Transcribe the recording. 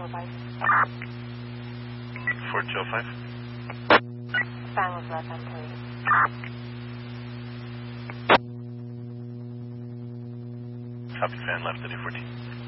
4205. 4205. Fan was left unplayed. Copy, fan left at 214.